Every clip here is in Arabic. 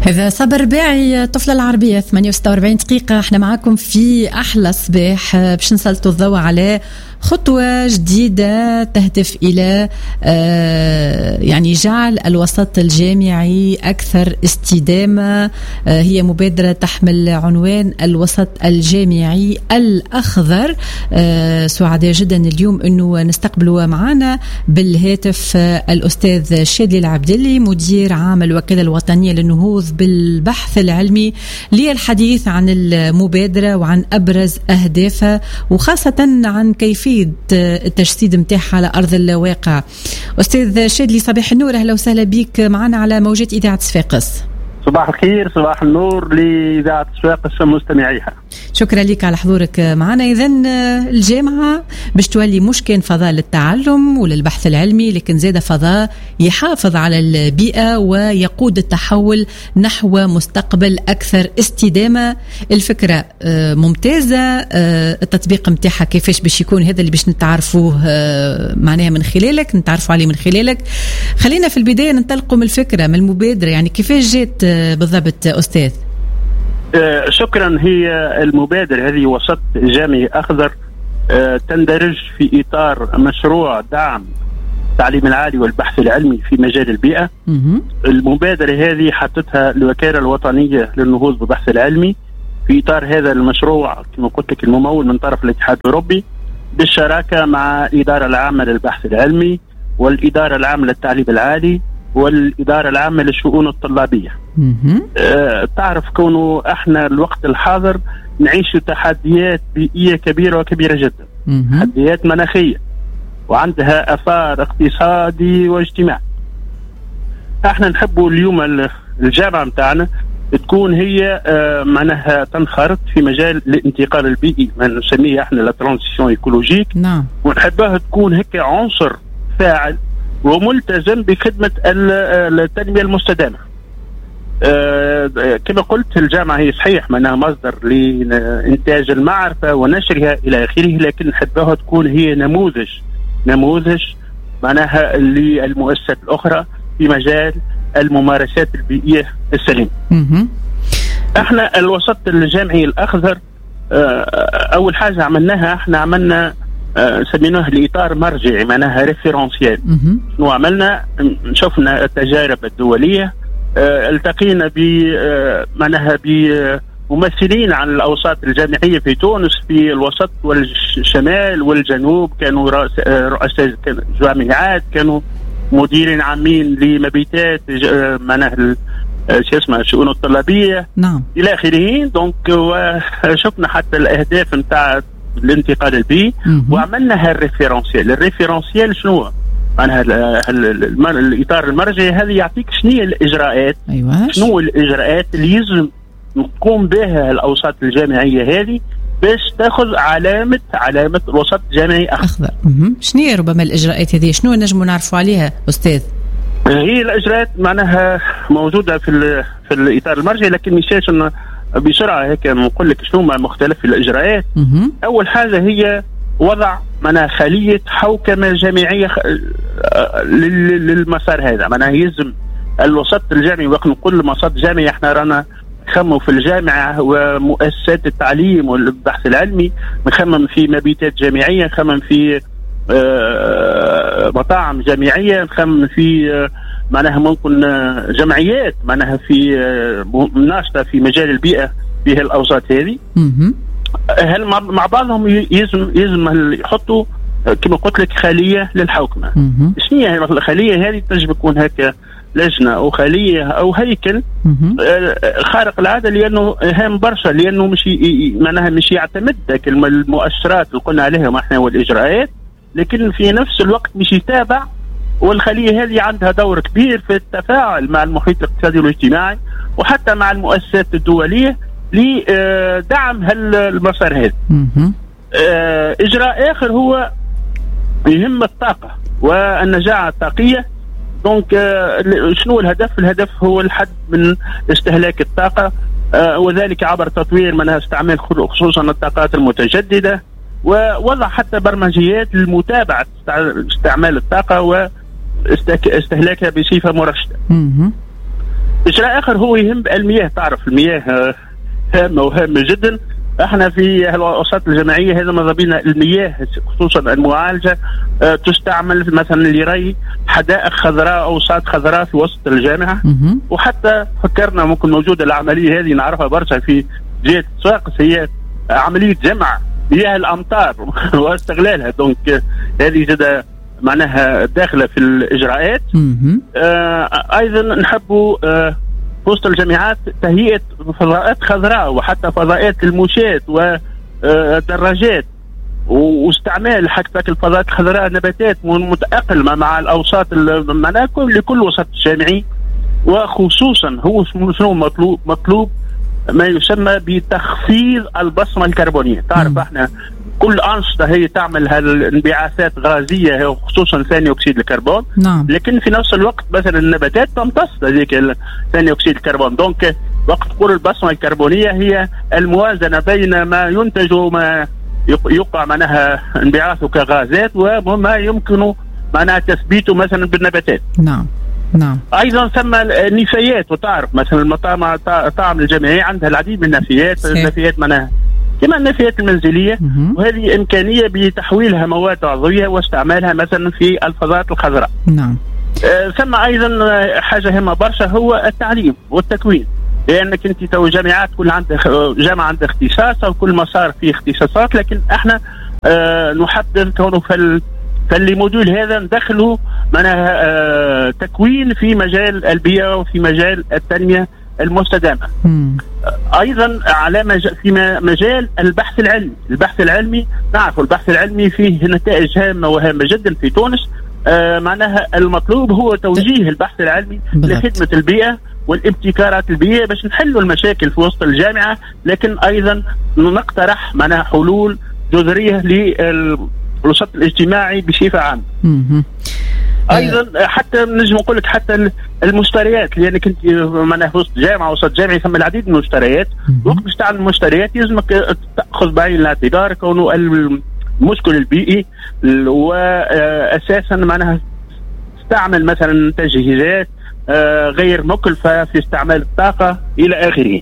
هذا صبر باعي طفلة العربية 48 دقيقة. احنا معاكم في أحلى صباح باش نسلطوا الضوء على خطوة جديدة تهدف إلى يعني جعل الوسط الجامعي أكثر استدامة. هي مبادرة تحمل عنوان الوسط الجامعي الأخضر. سعداء جدا اليوم أنه نستقبلوا معنا بالهاتف الأستاذ شادلي العبدلي مدير عام الوكالة الوطنية للنهوض بالبحث العلمي للحديث عن المبادرة وعن أبرز أهدافها وخاصة عن كيفية التجسيد متاعها على أرض الواقع. أستاذ شادلي صباح النور، أهلا وسهلا بك معنا على موجات إذاعة صفاقس. صباح الخير، صباح النور لإذاعة صفاقس ومستمعيها. شكرا لك على حضورك معنا. إذن الجامعة باش تولي مش كان فضاء للتعلم وللبحث العلمي، لكن زاد فضاء يحافظ على البيئة ويقود التحول نحو مستقبل أكثر استدامة. الفكرة ممتازة، التطبيق متاعها كيفاش باش يكون هذا اللي باش نتعرفوه معناها من خلالك، نتعرفوا عليه من خلالك. خلينا في البداية ننطلقوا من الفكرة، من المبادرة، يعني كيفاش جات بالضبط أستاذ؟ شكرا. هي المبادرة هذه وسط جامعي أخضر تندرج في إطار مشروع دعم التعليم العالي والبحث العلمي في مجال البيئة. المبادرة هذه حطتها الوكالة الوطنية للنهوض بالبحث العلمي في إطار هذا المشروع كما قلت لك الممول من طرف الاتحاد الأوروبي بالشراكة مع الإدارة العامة للبحث العلمي والإدارة العامة للتعليم العالي والإدارة العامة للشؤون الطلابية. تعرف كونه احنا الوقت الحاضر نعيش تحديات بيئية كبيرة وكبيرة جدا، تحديات مناخية وعندها أثار اقتصادي واجتماعي. احنا نحبوا اليوم الجامعة متاعنا تكون هي معناها تنخرط في مجال الانتقال البيئي، ما نسميه احنا لا ترانزيسيون ايكولوجيك، ونحبها تكون هيك عنصر فاعل وملتزم بخدمة التنمية المستدامة. كما قلت الجامعة هي صحيح منها مصدر لإنتاج المعرفة ونشرها إلى آخره، لكن نحبها تكون هي نموذج معناها للمؤسسات الأخرى في مجال الممارسات البيئية السليمة. احنا الوسط الجامعي الأخضر أول حاجة عملناها احنا عملنا سميناه الإطار مرجعي معناها ريفيرونسيال. شنو عملنا؟ شفنا التجارب الدولية، التقينا معناها بممثلين عن الأوساط الجامعية في تونس في الوسط والشمال والجنوب، كانوا رؤساء جامعات، كانوا مديرين عامين لمبيتات معناها الشؤون الطلابية إلى آخره. دونك وشفنا حتى الأهداف نتاع الانتقال البيئي وعملنا الريفيرونسيال شنو معناها الإطار المرجعي هذا يعطيك شنو الإجراءات. شنو الإجراءات اللي يلزم نقوم بها الأوساط الجامعية هذه باش تاخذ علامة الوسط الجامعي أخضر. شنو هي ربما الإجراءات هذه؟ شنو نجموا نعرفوا عليها أستاذ؟ هي الإجراءات معناها موجودة في الإطار المرجعي، لكن مشاش بسرعة هيك نقول لك شنو مختلف الإجراءات. أول حاجة هي وضع معناها خلية حوكمة جامعية للمسار هذا. معناها يلزم الوسط الجامعي، وقت نقول وسط جامعي احنا رانا نخمم في الجامعة ومؤسسات التعليم والبحث العلمي، نخمم في مبيتات جامعية، نخمم في مطاعم جامعية، نخمم في معناها ممكن جمعيات معناها في ناشطة في مجال البيئة في الأوساط هذه. هل مع بعضهم يلزم يحطوا كما قلت لك خلية للحوكمة. شنو هي الخلية هذه؟ تنجم تكون هكا لجنة أو خلية أو هيكل خارق العادة، لأنه هام برشا، لأنه مش يعتمد المؤشرات اللي قلنا عليها احنا والإجراءات، لكن في نفس الوقت مش يتابع. والخلية هذه عندها دور كبير في التفاعل مع المحيط الاقتصادي والاجتماعي وحتى مع المؤسسات الدولية لدعم المسار هذا. إجراء آخر هو يهم الطاقة والنجاعة الطاقية. دونك شنو الهدف؟ الهدف هو الحد من استهلاك الطاقة، وذلك عبر تطوير منها استعمال خصوصا الطاقات المتجددة، ووضع حتى برمجيات لمتابعة استعمال الطاقة واستهلاكها بصفة مرشدة. إجراء آخر هو يهم المياه. تعرف المياه هامة وهامة جدا. احنا في الوساطات الجماعية هذا ماذا بينا المياه خصوصا المعالجة تستعمل مثلا لري حدائق خضراء أو ساعات خضراء في وسط الجامعة. وحتى فكرنا ممكن موجودة العملية هذه نعرفها برشا في جهة صفاقس، هي عملية جمع مياه الأمطار واستغلالها. دونك هذه جدا معناها داخلة في الإجراءات. أيضا نحبوا وسط الجامعات تهيئة فضاءات خضراء وحتى فضاءات المشاة ودراجات، واستعمال حتى الفضاءات الخضراء نباتات متأقلمة مع الأوساط لكل وسط جامعي. وخصوصا هو شنو مطلوب ما يسمى بتخفيض البصمة الكربونية. تعرف احنا كل أنشطة هي تعمل هالانبعاثات غازية خصوصا ثاني أكسيد الكربون. نعم. لكن في نفس الوقت مثلا النباتات تمتص هذيك ثاني أكسيد الكربون. دونك وقت تقول البصمة الكربونية هي الموازنة بين ما ينتج وما يقع معناها انبعاثه كغازات وما يمكن معناها تثبيته مثلا بالنباتات. نعم. نعم. ايضا ثم النفايات. وتعرف مثلا المطاعم الجامعيه عندها العديد من النفايات. النفايات معناها كما النفايات المنزليه. وهذه امكانيه بتحويلها مواد عضويه واستعمالها مثلا في الفضاءات الخضراء. نعم. ثم ايضا حاجه هامه برشا هو التعليم والتكوين. لانك انت تو جامعات كل عندك جامعه عندها اختصاص او كل مسار فيه اختصاصات، لكن احنا نحدد كونه فاللي موديول هذا ندخله معناها تكوين في مجال البيئة وفي مجال التنمية المستدامة. أيضا على في مجال البحث العلمي. البحث العلمي نعرف البحث العلمي فيه نتائج هامة وهامة جدا في تونس. معناها المطلوب هو توجيه البحث العلمي لخدمة البيئة والابتكارات البيئية باش نحلوا المشاكل في وسط الجامعة، لكن أيضا نقترح معناها حلول جذرية للوسط الاجتماعي بصفة عامة. ايضا حتى نجم نقول لك حتى المشتريات، لانك انت معناها وسط جامعه وسط جامعي ثم العديد من المشتريات. وقت باش تعمل المشتريات يلزمك تاخذ بعين الاعتبار كونه المشكل البيئي، واساسا معناها تستعمل مثلا تجهيزات غير مكلفه في استعمال الطاقه الى اخره.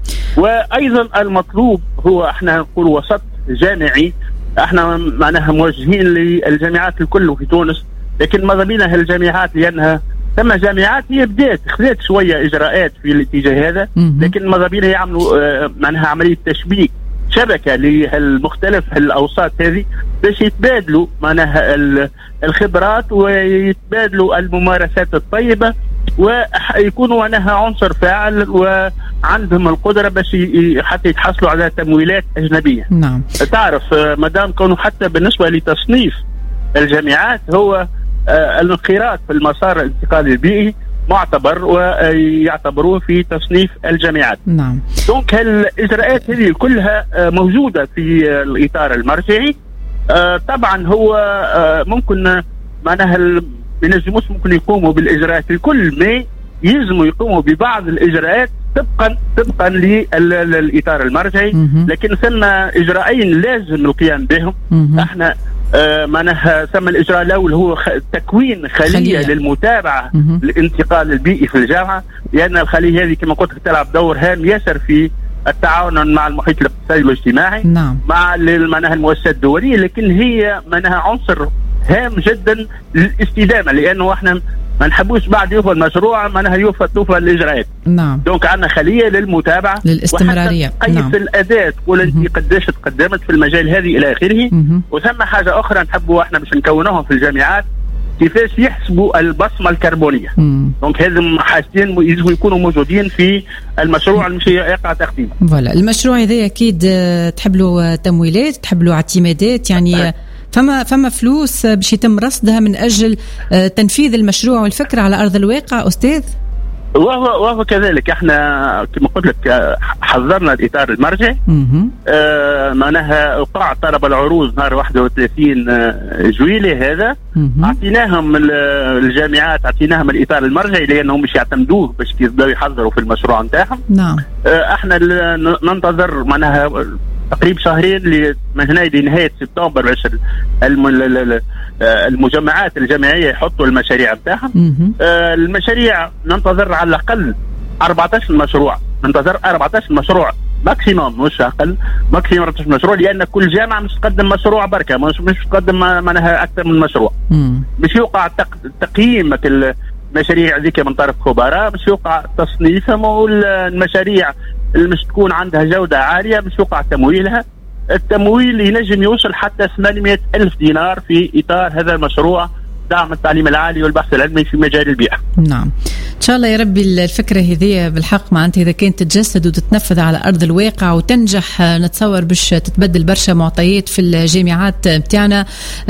وايضا المطلوب هو احنا نقول وسط جامعي. احنا معناها موجهين للجامعات الكل في تونس، لكن ماذا بينا هالجامعات لانها ثم جامعات هي خذت شويه اجراءات في الاتجاه هذا، لكن ماذا بينا يعملوا معناها عمليه تشبيك شبكه للمختلف الاوساط هذه باش يتبادلوا معناها الخبرات ويتبادلوا الممارسات الطيبه ويكونوا معناها عنصر فاعل وعندهم القدره باش حتى يتحصلوا على تمويلات اجنبيه. نعم. تعرف مدام كانوا حتى بالنسبه لتصنيف الجامعات هو الانخراط في المسار الانتقالي البيئي معتبر ويعتبروه في تصنيف الجامعات. نعم. دونك هالاجراءات هذه كلها موجوده في الاطار المرجعي. طبعا هو ممكن معناها من الجمهور ممكن يقوموا بالاجراءات الكل، ما يلزموا يقوموا ببعض الاجراءات طبقا للاطار المرجعي، لكن ثم اجراءين لازم القيام بهم. احنا معناها ثم الاجراء الاول هو تكوين خليه للمتابعه الانتقال البيئي في الجامعه، لان الخليه هذه كما قلت تلعب دور هام ياسر في التعاون مع المحيط الاقتصادي والاجتماعي. نعم. مع معناها المؤسسات الدوليه، لكن هي معناها عنصر هام جدا للاستدامه، لانه احنا ما نحبوش بعد يوفى المشروع معناها توفى الاجراءات. نعم. دونك عندنا خليه للمتابعه للاستمراريه. نعم. الاداه تقول انت قداش تقدمت في المجال هذه الى اخره. وثم حاجه اخرى نحبوا احنا باش نكونوهم في الجامعات كيفاش يحسبوا البصمه الكربونيه. دونك هذم حاجتين يجب يكونوا موجودين في المشروع المشي يقع تقديمه. فوالا المشروع هذا اكيد تحب له تمويلات، تحب له اعتمادات، يعني فما فلوس باش يتم رصدها من اجل تنفيذ المشروع والفكره على ارض الواقع استاذ؟ وهو كذلك احنا كما قلت لك حضرنا الاطار المرجعي. معناها وقع طلب العروض نهار 31 جويلية هذا. اعطيناهم الجامعات اعطيناهم الاطار المرجعي لانهم مش يعتمدوه باش يبداو يحضروا في المشروع نتاعهم. نعم. احنا ننتظر معناها تقريبا شهرين من هنا لنهايه سبتمبر باش المجمعات الجامعيه يحطوا المشاريع نتاعهم. المشاريع ننتظر على الاقل 14 مشروع، ننتظر 14 مشروع ماكسيموم، مش اقل، ماكسيموم 14 مشروع، لان كل جامعه مش تقدم مشروع بركه، مش تقدم معناها اكثر من مشروع. مش يوقع تقييم المشاريع ذيك من طرف خبراء، مش يوقع تصنيفهم، والمشاريع اللي مش تكون عندها جوده عاليه مش يوقع تمويلها. التمويل ينجم يوصل حتى 800,000 دينار في اطار هذا المشروع دعم التعليم العالي والبحث العلمي في مجال البيئة. نعم إن شاء الله يا ربي الفكرة هذه بالحق معناتها إذا كانت تتجسد وتتنفذ على أرض الواقع وتنجح، نتصور باش تتبدل برشا معطيات في الجامعات بتاعنا.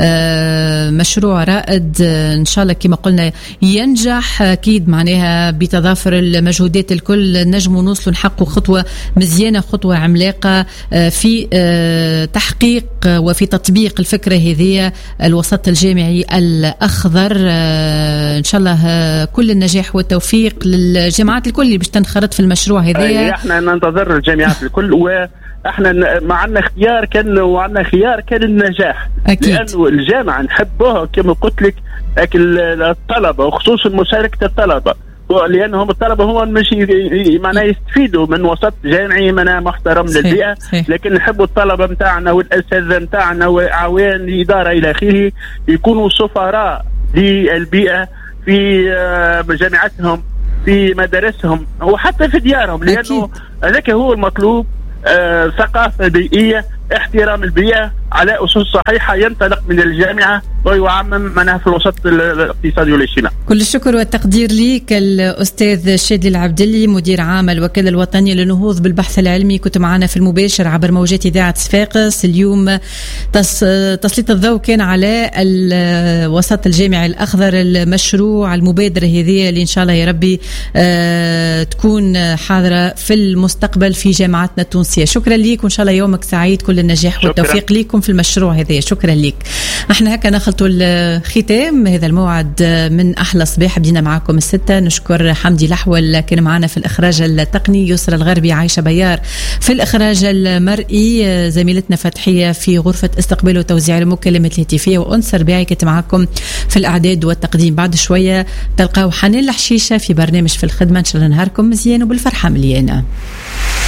مشروع رائد إن شاء الله كما قلنا ينجح أكيد، معناها بتضافر المجهودات الكل نجموا نوصلوا نحققوا خطوة مزيانة، خطوة عملاقة في تحقيق وفي تطبيق الفكرة هذه الوسط الجامعي الأخضر. إن شاء الله كل النجاح والتوفيق للجامعات الكل اللي باش تنخرط في المشروع هذا. احنا ننتظر الجامعات الكل، واحنا ما عندنا اختيار كان، وعندنا خيار كان النجاح أكيد. لأنه الجامعة نحبوها كما قلت لك، الطلبة وخصوصا مشاركة الطلبة، لأنهم الطلبة هم مش معناه يستفيدوا من وسط جامعي معناه محترم للبيئة، لكن نحبوا الطلبة متاعنا والأساتذة متاعنا وأعوان الإدارة إلى آخره يكونوا سفراء للبيئة في جامعاتهم، في مدارسهم، وحتى في ديارهم، لأنه ذاك هو المطلوب. ثقافة بيئية، احترام البيئة على أسس صحيحة ينطلق من الجامعة ويعمم منها في الوسط الاقتصادي والاجتماعي. كل الشكر والتقدير لك الأستاذ شادلي العبدلي، مدير عام الوكالة الوطنية للنهوض بالبحث العلمي، كنت معنا في المباشر عبر موجات إذاعة صفاقس. اليوم تسليط الضوء كان على الوسط الجامعي الأخضر، المشروع المبادرة هذه اللي إن شاء الله يا ربي تكون حاضرة في المستقبل في جامعاتنا التونسية. شكرا لك وإن شاء الله يومك سعيد، كل النجاح والتوفيق لكم في المشروع هذا. شكرا لك. احنا هكا نخلطوا الختام هذا الموعد من أحلى صباح، بدينا معاكم 6. نشكر حمدي لحول كان معنا في الإخراج التقني، يسرى الغربي، عايشة بيار في الإخراج المرئي، زميلتنا فتحية في غرفة استقبال وتوزيع المكالمات الهاتفية، وأنس ربيعي كنت معاكم في الإعداد والتقديم. بعد شوية تلقاو حنان الحشيشة في برنامج في الخدمة. إن شاء الله نهاركم مزيان وبالفرحة مليانة.